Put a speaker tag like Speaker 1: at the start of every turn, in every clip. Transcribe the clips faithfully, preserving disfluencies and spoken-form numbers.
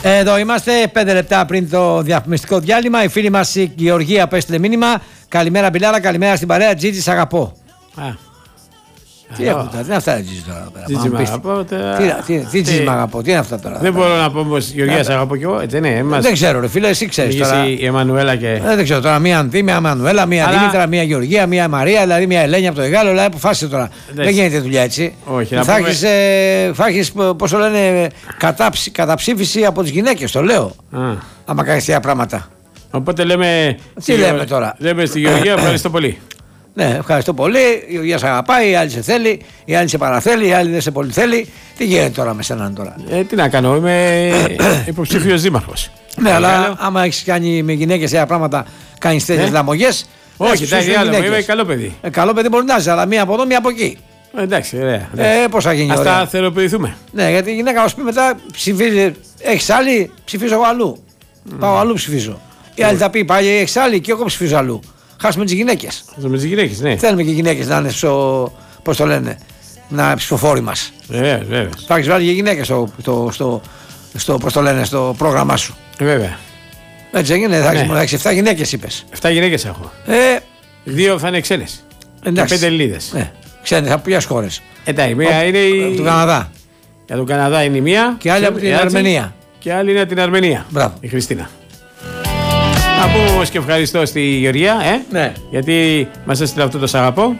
Speaker 1: Εδώ είμαστε πέντε λεπτά πριν το διαφημιστικό διάλειμμα. Η φίλη μας η Γεωργία απέστειλε μήνυμα. Καλημέρα Μπιλάρα, καλημέρα στην παρέα. Τζίτζι, σ' αγαπώ. Α. Τι έχουν τώρα, τι είναι αυτά Τζίτζι τώρα.
Speaker 2: Τζίτζι μ' αγαπώ.
Speaker 1: Τι Τζίτζι μ' αγαπώ, τι είναι αυτά τώρα.
Speaker 2: Δεν μπορώ να πω όμως Γεωργία σ' αγαπώ κι εγώ, έτσι ναι.
Speaker 1: Δεν ξέρω ρε φίλε, εσύ ξέρεις τώρα.
Speaker 2: Η Εμμανουέλα και...
Speaker 1: Δεν ξέρω τώρα, μία Ανθή, μία Εμμανουέλα, μία Δήμητρα, μία Γεωργία, μία Μαρία, δηλαδή μία Ελένη από το Εγάλο, δηλαδή αποφάσισε τώρα. Δεν γίνεται δουλειά έτσι.
Speaker 2: Όχι,
Speaker 1: θα έχεις, πώς το λένε, καταψήφιση από τις γυναίκες, το λέω. Άμα κάνεις τέτοια πράγματα.
Speaker 2: Οπότε λέμε.
Speaker 1: Τι λέμε τώρα.
Speaker 2: Λέμε στη Γεωργία, ευχαριστώ πολύ.
Speaker 1: Ναι, ευχαριστώ πολύ. Η Γεωργία σε αγαπάει, η άλλη σε θέλει, η άλλη σε παραθέλει, η άλλη δεν σε πολύ θέλει. Τι γίνεται τώρα με σένα τώρα.
Speaker 2: Ε, τι να κάνω, είμαι υποψήφιος δήμαρχος.
Speaker 1: Ναι, αλλά άμα έχεις κάνει με γυναίκες τέτοια πράγματα, κάνεις τέτοιες λαμογές.
Speaker 2: Όχι, εντάξει, είμαι καλό παιδί.
Speaker 1: Ε, καλό παιδί μπορεί να είσαι, αλλά μία από εδώ, μία από εκεί.
Speaker 2: Εντάξει, ωραία.
Speaker 1: Ε, πώς θα γίνει.
Speaker 2: Ας τα θεροποιηθούμε.
Speaker 1: Ναι, γιατί η γυναίκα να σου πει μετά ψηφίζει. Έχεις άλλη, ψηφίζω εγώ αλλού. Mm. Πάω αλλού ψηφίζω. Η άλλη θα πει πάει, έχεις άλλη και εγώ ψηφίζω αλλού. Χάσουμε τις γυναίκες.
Speaker 2: Χάσουμε τις γυναίκες, ναι.
Speaker 1: Θέλουμε και οι γυναίκες να είναι στο. Πώς το λένε, να ψηφοφόροι μας.
Speaker 2: Βέβαια, βέβαια.
Speaker 1: Θα έχεις βάλει και γυναίκες στο, στο, στο, στο, πώς το λένε, στο πρόγραμμά σου.
Speaker 2: Βέβαια.
Speaker 1: Έτσι έγινε, θα έχεις, ναι. έχεις εφτά γυναίκες είπες.
Speaker 2: εφτά γυναίκες έχω.
Speaker 1: Ε,
Speaker 2: Δύο θα είναι ξένες. Εντάξει. Και πέντε Ελληνίδες.
Speaker 1: Ναι. Ξένες από ποιες χώρες.
Speaker 2: Εντάξει, μία είναι η.
Speaker 1: Του Καναδά.
Speaker 2: Για τον Καναδά είναι η μία.
Speaker 1: Και άλλη από την Αρμενία.
Speaker 2: Και άλλη είναι από την Αρμενία.
Speaker 1: Μπράβο.
Speaker 2: Η Χριστίνα. Να πούμε όμως και ευχαριστώ στη Γεωργία, ε,
Speaker 1: ναι.
Speaker 2: γιατί μας έστειλε αυτό το σ' αγαπώ.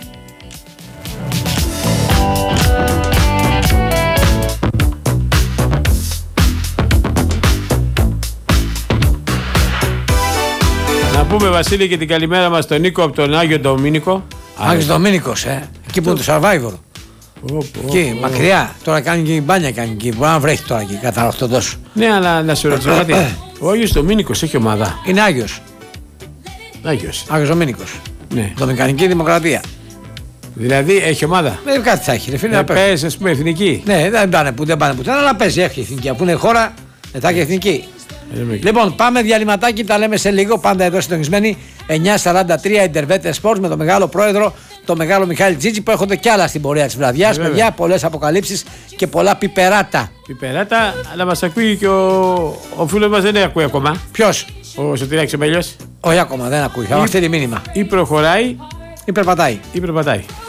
Speaker 2: Να πούμε Βασίλη και την καλημέρα μας στον Νίκο από τον Άγιο Ντομήνικο.
Speaker 1: Άγιος Ντομήνικος, ε, εκεί που είναι το Survivor. Oh, εκεί, oh, μακριά. Oh. Τώρα κάνει και μπάνια κάνει εκεί. Μπορεί να βρέχει τώρα εκεί, κατά αυτό τόσο.
Speaker 2: Ναι, αλλά να σου ρωτήσω κάτι. Ο Άγιος Ντομήνικος έχει ομάδα.
Speaker 1: Είναι Άγιος.
Speaker 2: Άγιος.
Speaker 1: Άγιος Ντομήνικος.
Speaker 2: Ναι.
Speaker 1: Δομικανική Δημοκρατία.
Speaker 2: Δηλαδή έχει ομάδα.
Speaker 1: Ναι, κάτι θα έχει. Ρε, φίλε,
Speaker 2: να παίζει, ας πούμε, εθνική.
Speaker 1: Ναι, δεν πάνε που δεν πάνε πουθενά, αλλά παίζει. Έχει εθνική. Αφού είναι χώρα, δεν θα έχει εθνική.
Speaker 2: Ε,
Speaker 1: λοιπόν, πάμε διαλυματάκι, τα λέμε σε λίγο. Πάντα εδώ συντονισμένοι. εννιά σαράντα τρία Intervete Sports με τον μεγάλο πρόεδρο, τον μεγάλο Μιχάλη Τζίτζι, που έχονται κι άλλα στην πορεία της βραδιάς. Παιδιά, πολλές αποκαλύψεις και πολλά πιπεράτα.
Speaker 2: Πιπεράτα, αλλά μας ακούει και ο, ο φίλος μας δεν ακούει ακόμα.
Speaker 1: Ποιος?
Speaker 2: Ο Σωτηράκης ο Μέλιος.
Speaker 1: Όχι ακόμα, δεν ακούει. Θα μας στείλει μήνυμα.
Speaker 2: Ή προχωράει
Speaker 1: ή περπατάει.
Speaker 2: Ή περπατάει.